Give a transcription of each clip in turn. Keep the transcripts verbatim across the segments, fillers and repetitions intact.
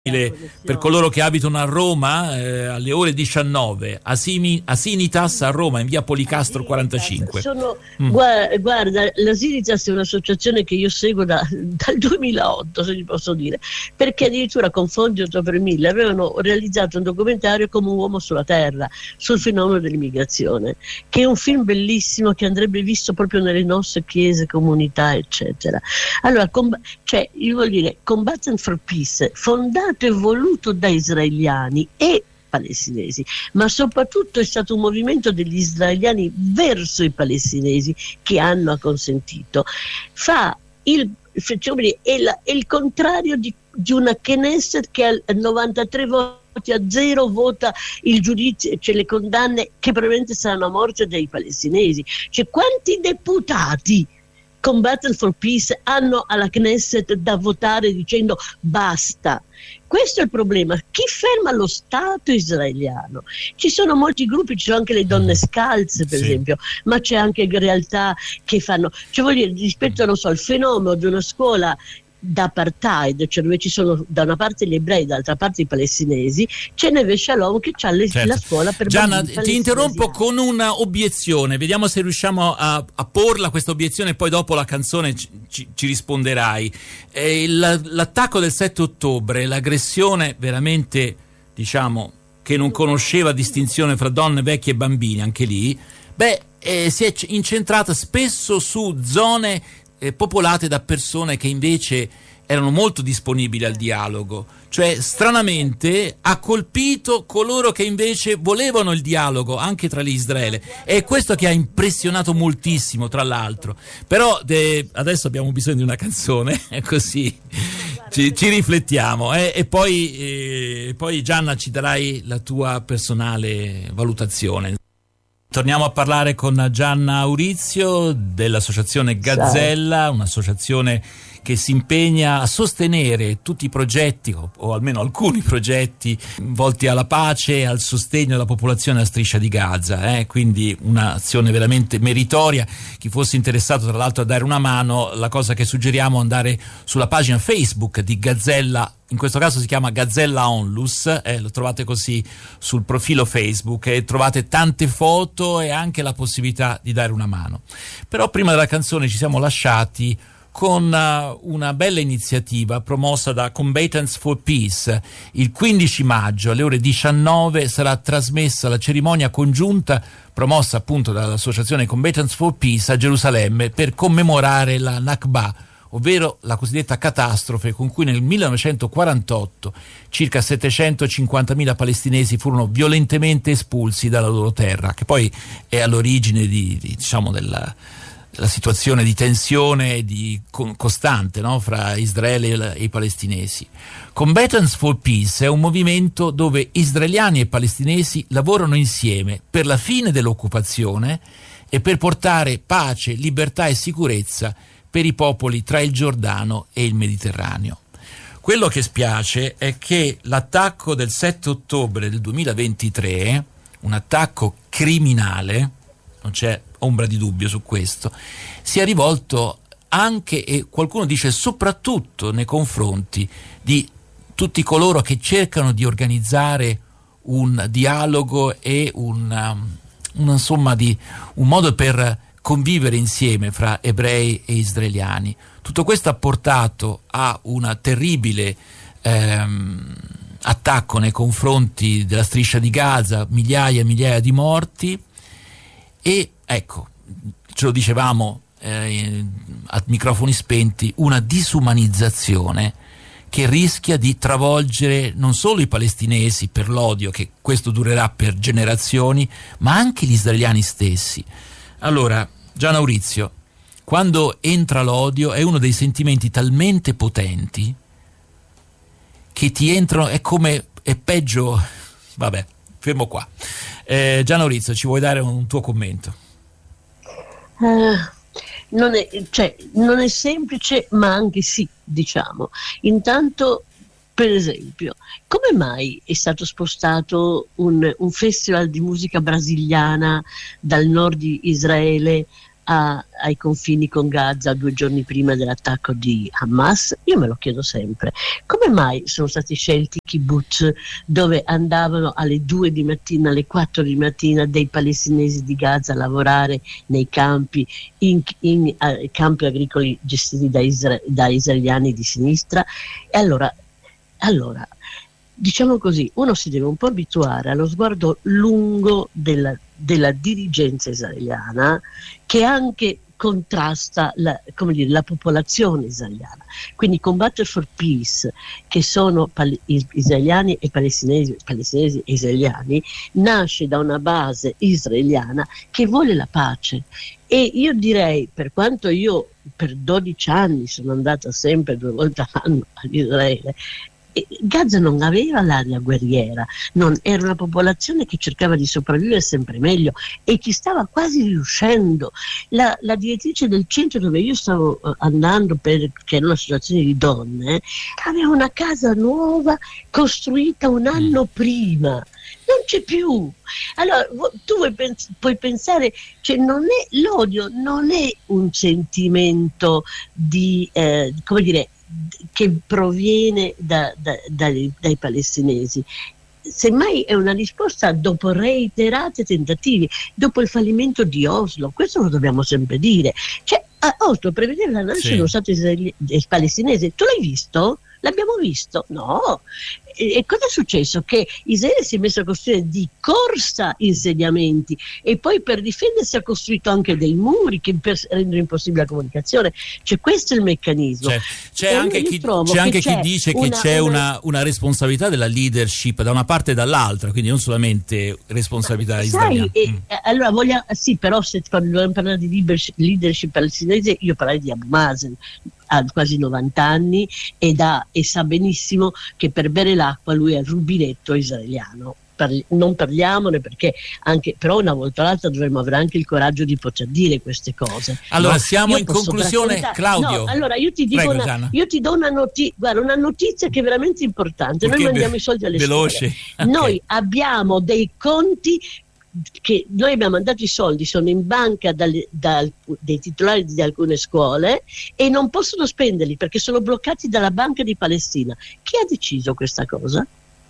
Per coloro che abitano a Roma, eh, alle ore diciannove, Asimi, Asinitas a Roma, in via Policastro quarantacinque. Sono, mm. guarda, guarda, l'Asinitas è un'associazione che io seguo da, dal duemilaotto, se gli posso dire, perché addirittura con fondi otto per mille avevano realizzato un documentario come un uomo sulla terra, sul fenomeno dell'immigrazione, che è un film bellissimo che andrebbe visto proprio nelle nostre chiese, comunità, eccetera. Allora, com- cioè, io voglio dire, Combatant for Peace, fondato e voluto da israeliani e palestinesi, ma soprattutto è stato un movimento degli israeliani verso i palestinesi che hanno acconsentito. Fa il, diciamo, è, la, è il contrario di, di una Knesset che al novantatré voti a zero vota il giudizio, cioè le condanne che probabilmente saranno a morte dei palestinesi. Cioè, quanti deputati Combatant for Peace hanno alla Knesset da votare dicendo basta? Questo è il problema. Chi ferma lo Stato israeliano? Ci sono molti gruppi, ci sono anche le donne scalze per sì. esempio, ma c'è anche realtà che fanno, cioè vuol dire, rispetto non so, al fenomeno di una scuola d'apartheid, cioè dove ci sono da una parte gli ebrei, dall'altra parte i palestinesi, c'è Neve Shalom che ha le, certo. la scuola per Gianna, ti interrompo con una obiezione, vediamo se riusciamo a, a porla questa obiezione e poi dopo la canzone ci, ci, ci risponderai. Eh, l'attacco del sette ottobre, l'aggressione veramente, diciamo, che non conosceva distinzione fra donne, vecchie e bambini, anche lì, beh, eh, si è incentrata spesso su zone Eh, popolate da persone che invece erano molto disponibili al dialogo, cioè stranamente ha colpito coloro che invece volevano il dialogo anche tra l'Israele, è questo che ha impressionato moltissimo, tra l'altro. Però de, adesso abbiamo bisogno di una canzone, così ci, ci riflettiamo eh, e poi, eh, poi Gianna ci darai la tua personale valutazione. Torniamo a parlare con Gianna Aurizio dell'associazione Gazzella, un'associazione che si impegna a sostenere tutti i progetti, o, o almeno alcuni progetti, volti alla pace e al sostegno della popolazione a Striscia di Gaza. Eh? Quindi un'azione veramente meritoria. Chi fosse interessato, tra l'altro, a dare una mano, la cosa che suggeriamo è andare sulla pagina Facebook di Gazzella. In questo caso si chiama Gazzella Onlus, eh, lo trovate così sul profilo Facebook e trovate tante foto e anche la possibilità di dare una mano. Però prima della canzone ci siamo lasciati con uh, una bella iniziativa promossa da Combatants for Peace. Il quindici maggio alle ore diciannove sarà trasmessa la cerimonia congiunta promossa appunto dall'associazione Combatants for Peace a Gerusalemme per commemorare la Nakba, ovvero la cosiddetta catastrofe con cui nel millenovecentoquarantotto circa settecentocinquantamila palestinesi furono violentemente espulsi dalla loro terra, che poi è all'origine di, di diciamo della, della situazione di tensione e di con, costante, no, fra Israele e i palestinesi. Combatants for Peace è un movimento dove israeliani e palestinesi lavorano insieme per la fine dell'occupazione e per portare pace, libertà e sicurezza per i popoli tra il Giordano e il Mediterraneo. Quello che spiace è che l'attacco del sette ottobre del duemilaventitré, un attacco criminale, non c'è ombra di dubbio su questo, sia rivolto anche, e qualcuno dice soprattutto, nei confronti di tutti coloro che cercano di organizzare un dialogo e un, una, insomma, di un modo per convivere insieme fra ebrei e israeliani. Tutto questo ha portato a una terribile ehm, attacco nei confronti della Striscia di Gaza, migliaia e migliaia di morti e, ecco, ce lo dicevamo eh, a microfoni spenti, una disumanizzazione che rischia di travolgere non solo i palestinesi per l'odio, che questo durerà per generazioni, ma anche gli israeliani stessi. Allora, Gianna Aurizio, quando entra l'odio è uno dei sentimenti talmente potenti che ti entrano, è come, è peggio, vabbè, fermo qua. Eh, Gianna Aurizio, ci vuoi dare un tuo commento? Uh, non è, cioè, non è semplice, ma anche sì, diciamo. Intanto, per esempio, come mai è stato spostato un, un festival di musica brasiliana dal nord di Israele a, ai confini con Gaza due giorni prima dell'attacco di Hamas? Io me lo chiedo sempre. Come mai sono stati scelti i kibbutz dove andavano alle due di mattina, alle quattro di mattina dei palestinesi di Gaza a lavorare nei campi, in, in, in uh, campi agricoli gestiti da, isra- da israeliani di sinistra? E allora, allora diciamo così, uno si deve un po' abituare allo sguardo lungo della, della dirigenza israeliana, che anche contrasta la, come dire, la popolazione israeliana. Quindi Combattere for Peace, che sono pal- israeliani e palestinesi, palestinesi e israeliani, nasce da una base israeliana che vuole la pace. E io direi, per quanto io per dodici anni sono andata sempre due volte all'anno ad Israele, Gaza non aveva l'area guerriera, non, era una popolazione che cercava di sopravvivere sempre meglio e ci stava quasi riuscendo. La, la direttrice del centro dove io stavo uh, andando, per, che era un'associazione di donne, aveva una casa nuova costruita un anno prima. Non c'è più. Allora tu vuoi pens- puoi pensare, cioè non è l'odio, non è un sentimento di eh, come dire, che proviene da, da, dai, dai palestinesi, semmai è una risposta dopo reiterati tentativi, dopo il fallimento di Oslo. Questo lo dobbiamo sempre dire. Cioè, a Oslo prevedeva la nascita dello Stato israeli- palestinese. Tu l'hai visto? L'abbiamo visto? No. E, e cosa è successo? Che Israele si è messo a costruire di corsa insediamenti e poi per difendersi ha costruito anche dei muri che per rendono impossibile la comunicazione. Cioè questo è il meccanismo. C'è, c'è anche, chi, c'è anche chi c'è dice una, che c'è una... Una, una responsabilità della leadership da una parte e dall'altra, quindi non solamente responsabilità sai, israeliana. E, mm. allora voglio, sì, però se vogliamo parlare di leadership, leadership palestinese, io parlerei di Abu Mazen. Ha quasi novanta anni ed ha, e sa benissimo che per bere l'acqua lui è il rubinetto israeliano. Parli, non parliamone perché anche, però una volta o l'altra dovremmo avere anche il coraggio di poter dire queste cose. Allora no? siamo io in conclusione, Claudio. No, allora io ti dico Prego, una, io ti do una, noti- guarda, una notizia che è veramente importante. Noi mandiamo be- i soldi alle veloce. scuole. Okay. Noi abbiamo dei conti che noi abbiamo mandato, i soldi sono in banca dalle, da, dei titolari di alcune scuole e non possono spenderli perché sono bloccati dalla Banca di Palestina. Chi ha deciso questa cosa?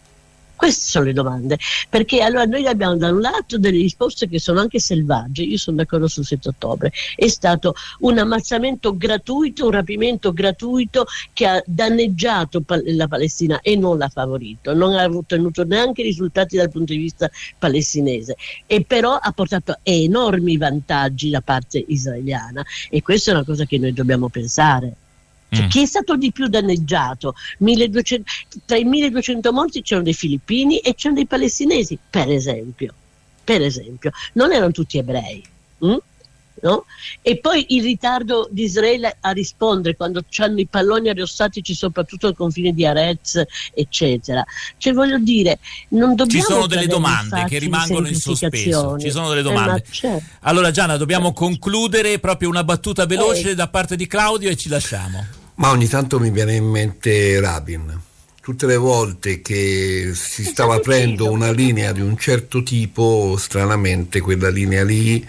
Queste sono le domande, perché allora noi abbiamo da un lato delle risposte che sono anche selvagge. Io sono d'accordo sul sette ottobre, è stato un ammazzamento gratuito, un rapimento gratuito che ha danneggiato la Palestina e non l'ha favorito, non ha ottenuto neanche risultati dal punto di vista palestinese, e però ha portato enormi vantaggi da parte israeliana, e questa è una cosa che noi dobbiamo pensare. Cioè, mm. chi è stato di più danneggiato? milleduecento, tra i milleduecento morti c'erano dei filippini e c'erano dei palestinesi, per esempio. Per esempio, non erano tutti ebrei. Mm? No? E poi il ritardo di Israele a rispondere quando c'hanno i palloni aerostatici soprattutto al confine di Arez, eccetera. Cioè, voglio dire, non dobbiamo. Ci sono delle domande che rimangono in sospeso. Ci sono delle domande. Eh, certo. Allora, Gianna, dobbiamo certo. concludere. Proprio una battuta veloce eh. da parte di Claudio e ci lasciamo. Ma ogni tanto mi viene in mente Rabin. Tutte le volte che si stava aprendo una linea di un certo tipo, stranamente quella linea lì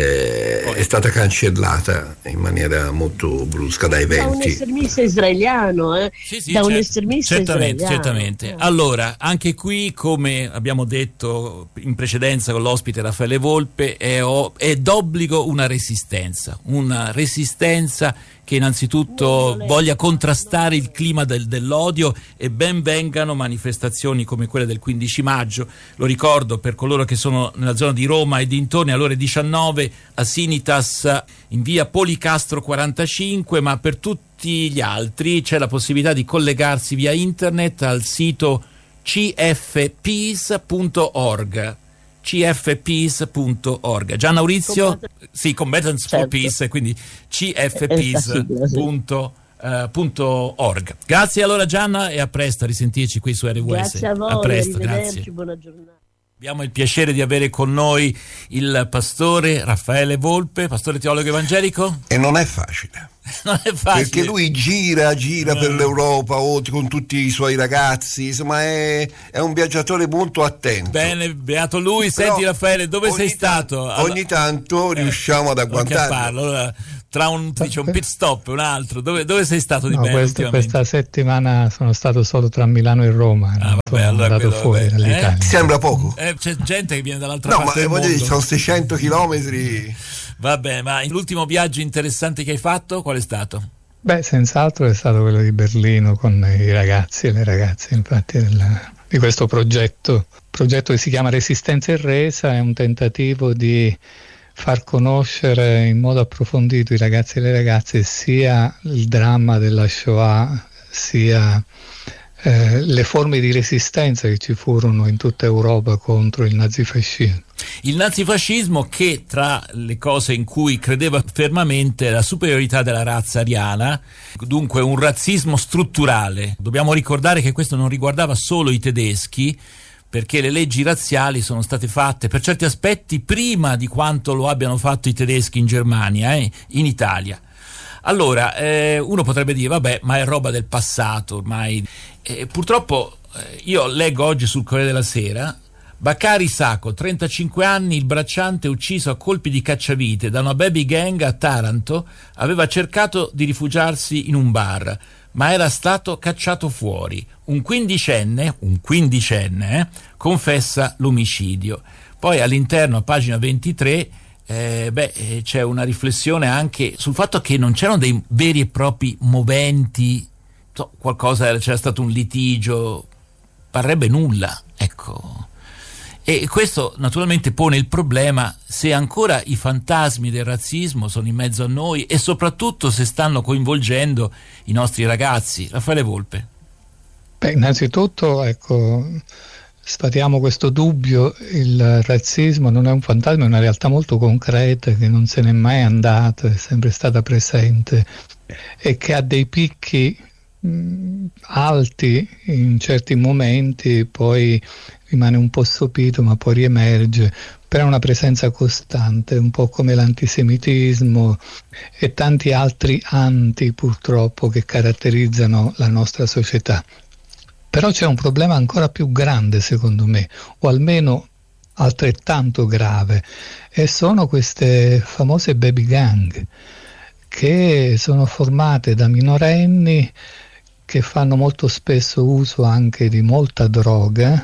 eh, è stata cancellata in maniera molto brusca dai venti. Da un estremista israeliano, eh? Sì, sì, da certo, un estremista certamente, israeliano. certamente. Allora, anche qui, come abbiamo detto in precedenza con l'ospite Raffaele Volpe, è, è d'obbligo una resistenza, una resistenza che innanzitutto voglia contrastare il clima del, dell'odio, e ben vengano manifestazioni come quelle del quindici maggio. Lo ricordo per coloro che sono nella zona di Roma e dintorni, alle ore diciannove a Sinitas in via Policastro quarantacinque, ma per tutti gli altri c'è la possibilità di collegarsi via internet al sito c f peace punto org. c f peace punto org. Gian Maurizio, sì, Combatants for certo. Peace, quindi c f peace punto org. Grazie allora Gianna, e a presto, a risentirci qui su R W S. Grazie a voi, a presto, arrivederci, grazie. buona giornata. Abbiamo il piacere di avere con noi il pastore Raffaele Volpe, pastore teologo evangelico. E non è facile. Non è facile. Perché lui gira, gira eh. per l'Europa con tutti i suoi ragazzi, insomma è, è un viaggiatore molto attento. Bene, beato lui. Però senti Raffaele, dove sei stato? T- ogni tanto eh, riusciamo ad agguantarlo. Allora, tra un, dice, un pit stop e un altro, dove, dove sei stato di no, bello questo, questa settimana sono stato solo tra Milano e Roma, ah, vabbè, allora sono andato fuori dall'Italia. Eh? Sembra poco. Eh, c'è gente che viene dall'altra no, parte ma del mondo. Sono seicento chilometri. Vabbè, ma l'ultimo viaggio interessante che hai fatto qual è stato? Beh, senz'altro è stato quello di Berlino con i ragazzi e le ragazze, infatti, del, di questo progetto, progetto che si chiama Resistenza e Resa, è un tentativo di far conoscere in modo approfondito i ragazzi e le ragazze sia il dramma della Shoah, sia eh, le forme di resistenza che ci furono in tutta Europa contro il nazifascismo. Il nazifascismo che, tra le cose in cui credeva fermamente, la superiorità della razza ariana, dunque un razzismo strutturale. Dobbiamo ricordare che questo non riguardava solo i tedeschi, perché le leggi razziali sono state fatte per certi aspetti prima di quanto lo abbiano fatto i tedeschi in Germania, eh, in Italia. Allora, eh, uno potrebbe dire, vabbè, ma è roba del passato ormai. Eh, purtroppo eh, io leggo oggi sul Corriere della Sera, Bakari Sacco, trentacinque anni, il bracciante ucciso a colpi di cacciavite da una baby gang a Taranto, aveva cercato di rifugiarsi in un bar, ma era stato cacciato fuori. Un quindicenne, un quindicenne eh, confessa l'omicidio. Poi all'interno, a pagina ventitré, eh, beh, c'è una riflessione anche sul fatto che non c'erano dei veri e propri moventi, so, qualcosa, c'era stato un litigio, parrebbe nulla, ecco. E questo naturalmente pone il problema se ancora i fantasmi del razzismo sono in mezzo a noi e soprattutto se stanno coinvolgendo i nostri ragazzi. Raffaele Volpe. Beh, innanzitutto, ecco, sfatiamo questo dubbio: il razzismo non è un fantasma, è una realtà molto concreta che non se n'è mai andata, è sempre stata presente e che ha dei picchi mh, alti in certi momenti, poi rimane un po' sopito ma poi riemerge, però è una presenza costante, un po' come l'antisemitismo e tanti altri anti purtroppo che caratterizzano la nostra società. Però c'è un problema ancora più grande secondo me, o almeno altrettanto grave, e sono queste famose baby gang che sono formate da minorenni che fanno molto spesso uso anche di molta droga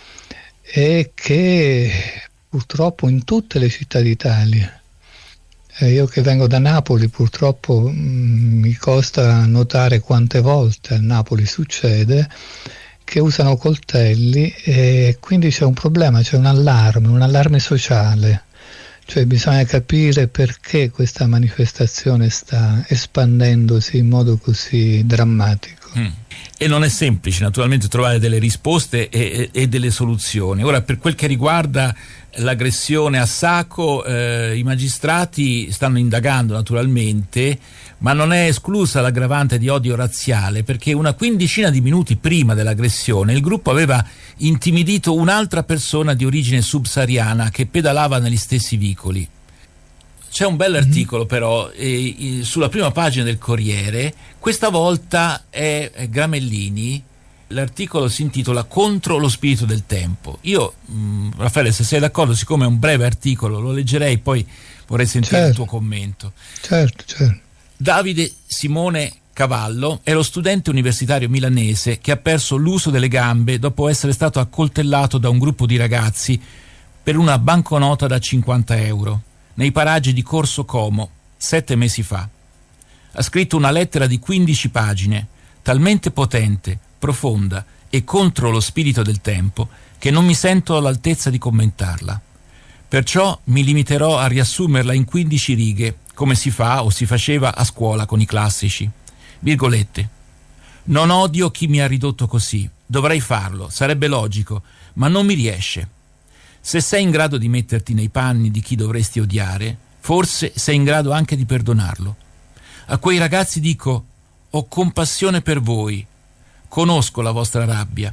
e che purtroppo in tutte le città d'Italia, eh, io che vengo da Napoli purtroppo mh, mi costa notare quante volte a Napoli succede che usano coltelli, e quindi c'è un problema, c'è un allarme, un allarme sociale, cioè bisogna capire perché questa manifestazione sta espandendosi in modo così drammatico. Mm. E non è semplice naturalmente trovare delle risposte e, e, e delle soluzioni. Ora, per quel che riguarda l'aggressione a Sacco, eh, i magistrati stanno indagando naturalmente, ma non è esclusa l'aggravante di odio razziale, perché una quindicina di minuti prima dell'aggressione il gruppo aveva intimidito un'altra persona di origine subsahariana che pedalava negli stessi vicoli. C'è un bell'articolo però eh, sulla prima pagina del Corriere, questa volta è, è Gramellini, l'articolo si intitola Contro lo spirito del tempo. Io, mh, Raffaele, se sei d'accordo, siccome è un breve articolo, lo leggerei, poi vorrei sentire certo. il tuo commento. Certo, certo. Davide Simone Cavallo è lo studente universitario milanese che ha perso l'uso delle gambe dopo essere stato accoltellato da un gruppo di ragazzi per una banconota da cinquanta euro. Nei paraggi di Corso Como, sette mesi fa. Ha scritto una lettera di quindici pagine, talmente potente, profonda e contro lo spirito del tempo che non mi sento all'altezza di commentarla. Perciò mi limiterò a riassumerla in quindici righe, come si fa o si faceva a scuola con i classici. Virgolette. Non odio chi mi ha ridotto così, dovrei farlo, sarebbe logico, ma non mi riesce. Se sei in grado di metterti nei panni di chi dovresti odiare, forse sei in grado anche di perdonarlo. A quei ragazzi dico: ho compassione per voi, conosco la vostra rabbia,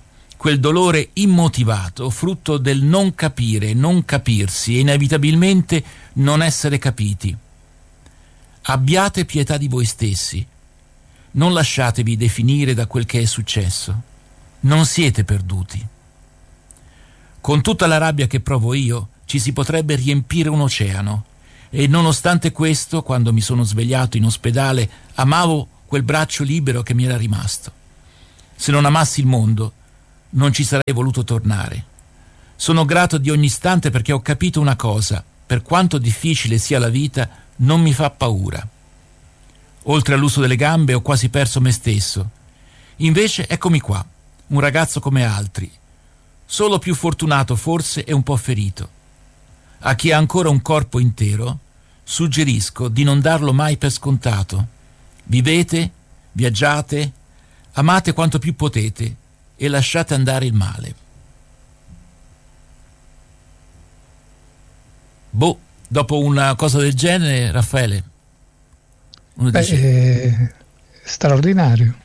quel dolore immotivato, frutto del non capire, non capirsi e inevitabilmente non essere capiti. Abbiate pietà di voi stessi, non lasciatevi definire da quel che è successo, non siete perduti. Con tutta la rabbia che provo io, ci si potrebbe riempire un oceano, e nonostante questo, quando mi sono svegliato in ospedale, amavo quel braccio libero che mi era rimasto. Se non amassi il mondo, non ci sarei voluto tornare. Sono grato di ogni istante perché ho capito una cosa: per quanto difficile sia la vita, non mi fa paura. Oltre all'uso delle gambe ho quasi perso me stesso. Invece eccomi qua, un ragazzo come altri, solo più fortunato forse e un po' ferito. A chi ha ancora un corpo intero, suggerisco di non darlo mai per scontato. Vivete, viaggiate, amate quanto più potete e lasciate andare il male. Boh, dopo una cosa del genere, Raffaele, uno Beh, dice... è straordinario.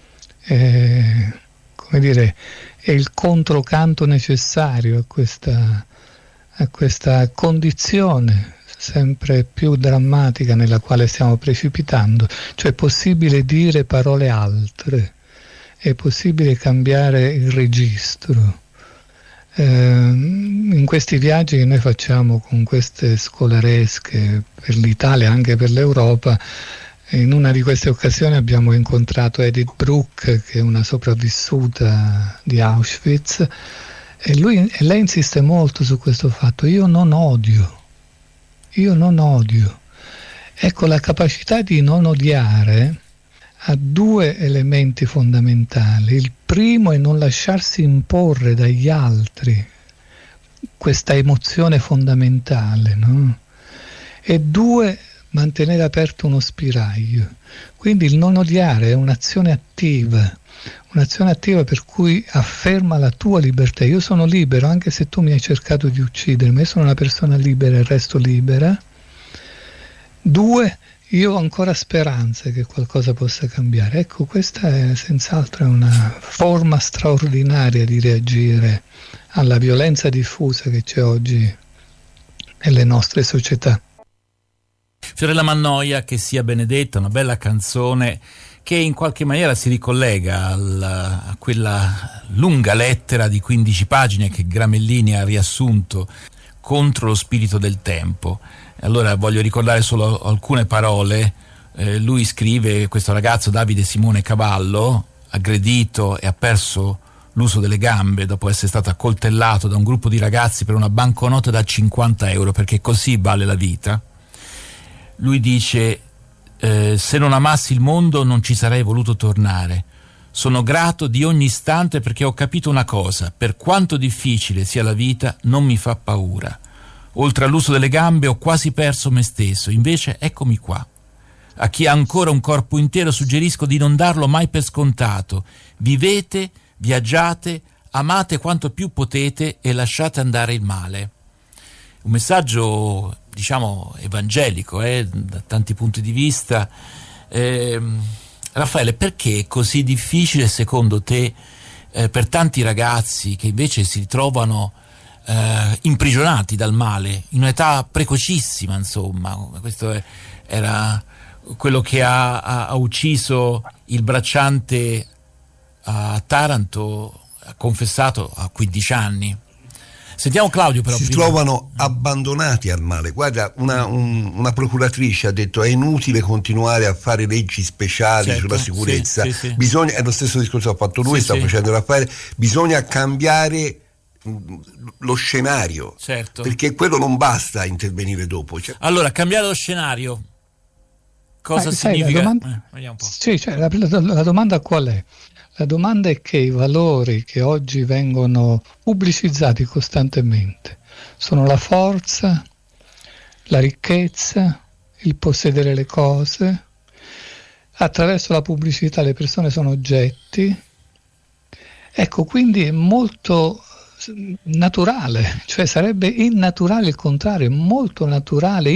È, come dire, è il controcanto necessario a questa, a questa condizione sempre più drammatica nella quale stiamo precipitando. Cioè è possibile dire parole altre, è possibile cambiare il registro. Eh, in questi viaggi che noi facciamo con queste scolaresche per l'Italia, anche per l'Europa, in una di queste occasioni abbiamo incontrato Edith Bruck, che è una sopravvissuta di Auschwitz, e, lui, e lei insiste molto su questo fatto: io non odio, io non odio. Ecco, la capacità di non odiare ha due elementi fondamentali. Il primo è non lasciarsi imporre dagli altri questa emozione fondamentale, no? E due, mantenere aperto uno spiraglio. Quindi il non odiare è un'azione attiva, un'azione attiva per cui afferma la tua libertà. Io sono libero anche se tu mi hai cercato di uccidermi, io sono una persona libera e resto libera. Due, io ho ancora speranza che qualcosa possa cambiare. Ecco, questa è senz'altro una forma straordinaria di reagire alla violenza diffusa che c'è oggi nelle nostre società. Fiorella Mannoia, Che sia benedetta, una bella canzone che in qualche maniera si ricollega al, a quella lunga lettera di quindici pagine che Gramellini ha riassunto contro lo spirito del tempo. Allora voglio ricordare solo alcune parole. Eh, lui scrive, questo ragazzo Davide Simone Cavallo, aggredito e ha perso l'uso delle gambe dopo essere stato accoltellato da un gruppo di ragazzi per una banconota da cinquanta euro, perché così vale la vita. Lui dice: eh, se non amassi il mondo non ci sarei voluto tornare. Sono grato di ogni istante perché ho capito una cosa: per quanto difficile sia la vita, non mi fa paura. Oltre all'uso delle gambe ho quasi perso me stesso, invece eccomi qua. A chi ha ancora un corpo intero suggerisco di non darlo mai per scontato. Vivete, viaggiate, amate quanto più potete e lasciate andare il male. Un messaggio, diciamo, evangelico, eh, da tanti punti di vista. Eh, Raffaele, perché è così difficile secondo te eh, per tanti ragazzi che invece si ritrovano eh, imprigionati dal male in un'età precocissima, insomma? Questo è, era quello che ha, ha, ha ucciso il bracciante a Taranto, ha confessato a quindici anni. Sentiamo Claudio però. Si prima. trovano abbandonati al male. Guarda, una, un, una procuratrice ha detto: è inutile continuare a fare leggi speciali, certo, sulla sicurezza, sì, sì, sì. Bisogna, è lo stesso discorso che ha fatto lui, sì, sta sì. facendo Raffaele, bisogna cambiare lo scenario, certo. Perché quello non basta intervenire dopo. Cioè... Allora, cambiare lo scenario cosa eh, significa? Sai, la domanda, eh, vediamo un po'. Sì, cioè, la, la, la domanda qual è? La domanda è che i valori che oggi vengono pubblicizzati costantemente sono la forza, la ricchezza, il possedere le cose. Attraverso la pubblicità le persone sono oggetti. Ecco, quindi è molto naturale, cioè sarebbe innaturale il contrario, è molto naturale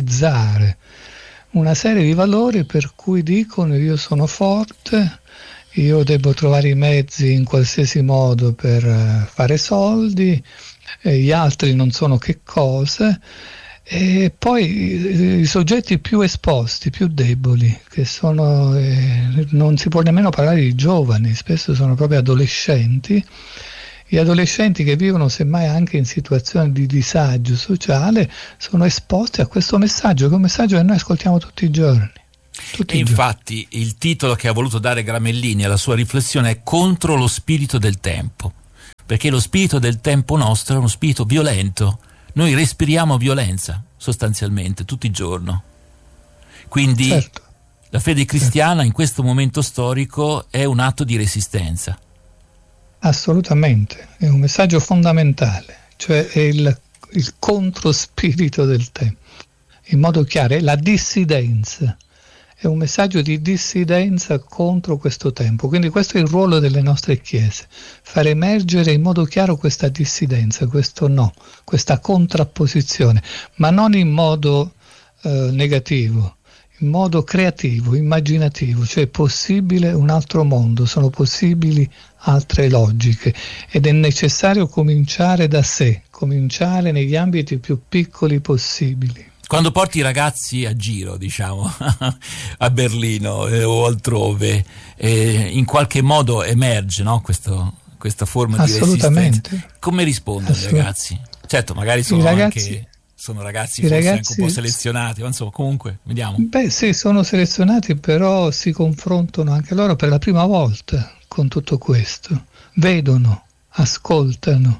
interiorizzare una serie di valori per cui dicono: io sono forte, io devo trovare i mezzi in qualsiasi modo per fare soldi, e gli altri non sono che cose. E poi i, i soggetti più esposti, più deboli, che sono, eh, non si può nemmeno parlare di giovani, spesso sono proprio adolescenti, gli adolescenti che vivono semmai anche in situazioni di disagio sociale, sono esposti a questo messaggio, che è un messaggio che noi ascoltiamo tutti i giorni. Tutti e i infatti giorni. Il titolo che ha voluto dare Gramellini alla sua riflessione è Contro lo spirito del tempo, perché lo spirito del tempo nostro è uno spirito violento. Noi respiriamo violenza sostanzialmente tutti i giorni. Quindi certo. La fede cristiana in questo momento storico è un atto di resistenza. Assolutamente, è un messaggio fondamentale, cioè è il, il controspirito del tempo, in modo chiaro, è la dissidenza, è un messaggio di dissidenza contro questo tempo. Quindi questo è il ruolo delle nostre chiese, far emergere in modo chiaro questa dissidenza, questo no, questa contrapposizione, ma non in modo eh, negativo, in modo creativo, immaginativo, cioè è possibile un altro mondo, sono possibili altre logiche, ed è necessario cominciare da sé, cominciare negli ambiti più piccoli possibili. Quando porti i ragazzi a giro, diciamo, a Berlino eh, o altrove, eh, in qualche modo emerge, no, questo, questa forma di resistenza. Come rispondono Assolut- i ragazzi? Certo, magari sono ragazzi, anche sono ragazzi forse ragazzi, anche un po' selezionati, ma insomma, comunque, vediamo. Beh sì, sono selezionati, però si confrontano anche loro per la prima volta con tutto questo, vedono, ascoltano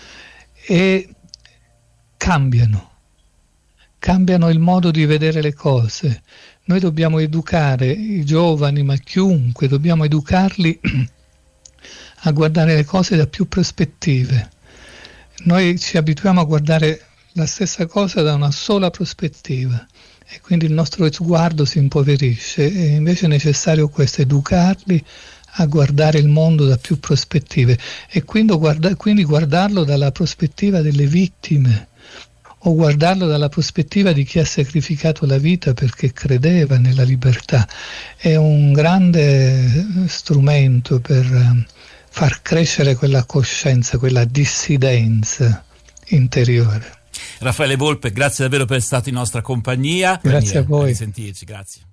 e cambiano. cambiano il modo di vedere le cose. Noi dobbiamo educare i giovani, ma chiunque, dobbiamo educarli a guardare le cose da più prospettive. Noi ci abituiamo a guardare la stessa cosa da una sola prospettiva e quindi il nostro sguardo si impoverisce, e invece è necessario questo, educarli a guardare il mondo da più prospettive, e quindi, guarda, quindi guardarlo dalla prospettiva delle vittime, o guardarlo dalla prospettiva di chi ha sacrificato la vita perché credeva nella libertà. È un grande strumento per far crescere quella coscienza, quella dissidenza interiore. Raffaele Volpe, grazie davvero per essere stato in nostra compagnia. Grazie a voi. A risentirci, grazie.